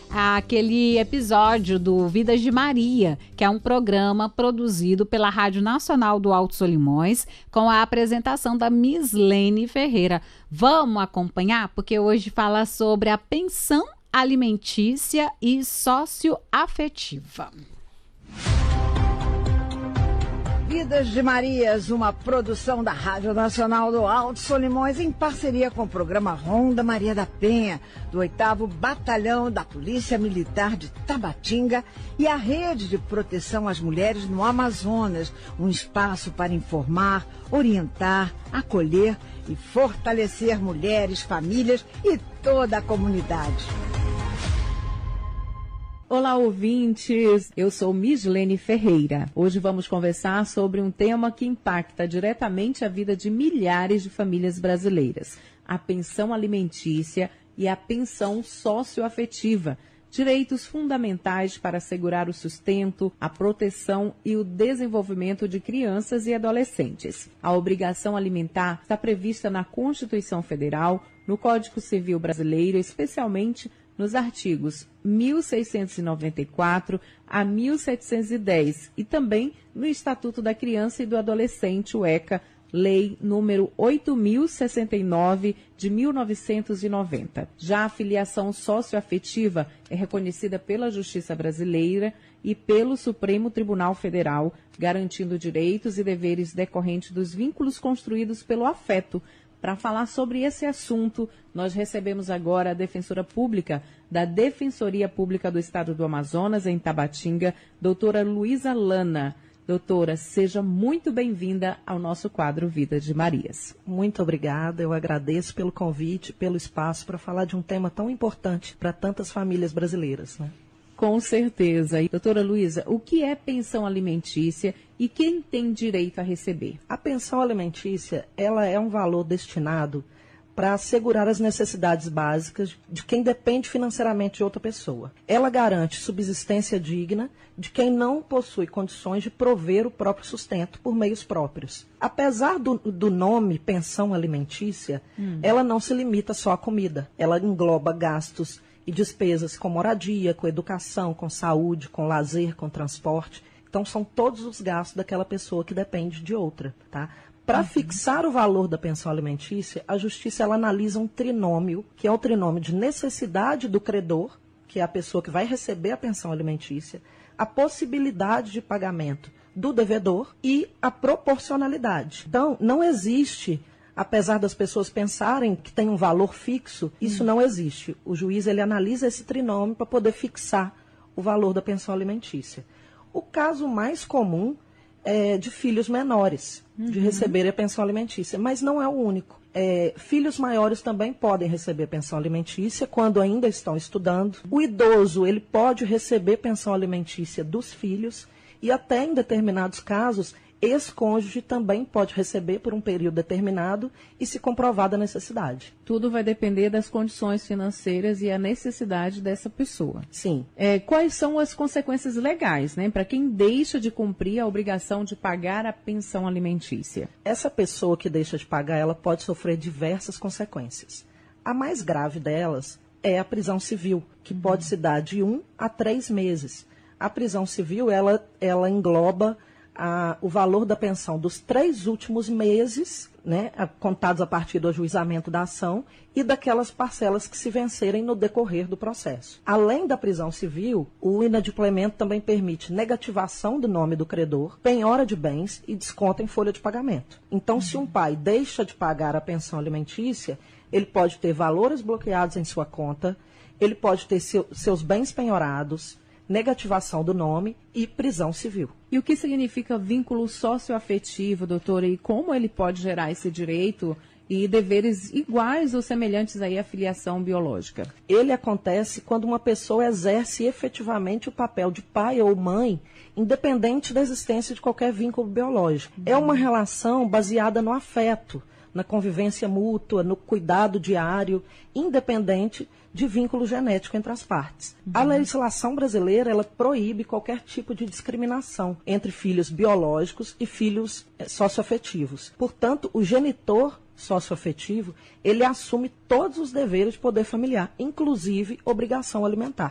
aquele episódio do Vidas de Maria, que é um programa produzido pela Rádio Nacional do Alto Solimões, com a apresentação da Mislene Ferreira. Vamos acompanhar, porque hoje fala sobre a pensão alimentícia e socioafetiva. Vidas de Marias, uma produção da Rádio Nacional do Alto Solimões em parceria com o programa Ronda Maria da Penha, do 8º Batalhão da Polícia Militar de Tabatinga e a Rede de Proteção às Mulheres no Amazonas, um espaço para informar, orientar, acolher e fortalecer mulheres, famílias e toda a comunidade. Olá, ouvintes! Eu sou Mislene Ferreira. Hoje vamos conversar sobre um tema que impacta diretamente a vida de milhares de famílias brasileiras: a pensão alimentícia e a pensão socioafetiva, direitos fundamentais para assegurar o sustento, a proteção e o desenvolvimento de crianças e adolescentes. A obrigação alimentar está prevista na Constituição Federal, no Código Civil Brasileiro, especialmente nos artigos 1694 a 1710 e também no Estatuto da Criança e do Adolescente, o ECA, Lei número 8.069 de 1990. Já a filiação socioafetiva é reconhecida pela Justiça Brasileira e pelo Supremo Tribunal Federal, garantindo direitos e deveres decorrentes dos vínculos construídos pelo afeto. Para falar sobre esse assunto, nós recebemos agora a defensora pública da Defensoria Pública do Estado do Amazonas, em Tabatinga, doutora Luísa Lana. Doutora, seja muito bem-vinda ao nosso quadro Vida de Marias. Muito obrigada, eu agradeço pelo convite, pelo espaço para falar de um tema tão importante para tantas famílias brasileiras, né? Com certeza. E, doutora Luísa, o que é pensão alimentícia e quem tem direito a receber? A pensão alimentícia, ela é um valor destinado para assegurar as necessidades básicas de quem depende financeiramente de outra pessoa. Ela garante subsistência digna de quem não possui condições de prover o próprio sustento por meios próprios. Apesar do nome pensão alimentícia, ela não se limita só à comida. Ela engloba gastos e despesas com moradia, com educação, com saúde, com lazer, com transporte. Então, são todos os gastos daquela pessoa que depende de outra, tá? Para fixar o valor da pensão alimentícia, a Justiça ela analisa um trinômio, que é o trinômio de necessidade do credor, que é a pessoa que vai receber a pensão alimentícia, a possibilidade de pagamento do devedor e a proporcionalidade. Então, não existe, apesar das pessoas pensarem que tem um valor fixo, isso não existe. O juiz ele analisa esse trinômio para poder fixar o valor da pensão alimentícia. O caso mais comum é de filhos menores, de receber a pensão alimentícia, mas não é o único. Filhos maiores também podem receber pensão alimentícia quando ainda estão estudando. O idoso ele pode receber pensão alimentícia dos filhos e até em determinados casos ex-cônjuge também pode receber por um período determinado e se comprovada a necessidade. Tudo vai depender das condições financeiras e a necessidade dessa pessoa. Sim. Quais são as consequências legais, né, para quem deixa de cumprir a obrigação de pagar a pensão alimentícia? Essa pessoa que deixa de pagar, ela pode sofrer diversas consequências. A mais grave delas é a prisão civil, que pode se dar de 1 a 3 meses. A prisão civil, ela engloba o valor da pensão dos 3 últimos meses, né, contados a partir do ajuizamento da ação, e daquelas parcelas que se vencerem no decorrer do processo. Além da prisão civil, o inadimplemento também permite negativação do nome do credor, penhora de bens e desconto em folha de pagamento. Então, se um pai deixa de pagar a pensão alimentícia, ele pode ter valores bloqueados em sua conta, ele pode ter seus bens penhorados, negativação do nome e prisão civil. E o que significa vínculo socioafetivo, doutora? E como ele pode gerar esse direito e deveres iguais ou semelhantes aí à filiação biológica? Ele acontece quando uma pessoa exerce efetivamente o papel de pai ou mãe, independente da existência de qualquer vínculo biológico. É uma relação baseada no afeto, na convivência mútua, no cuidado diário, independente de vínculo genético entre as partes. A legislação brasileira, ela proíbe qualquer tipo de discriminação entre filhos biológicos e filhos socioafetivos. Portanto, o genitor socioafetivo, ele assume todos os deveres de poder familiar, inclusive obrigação alimentar.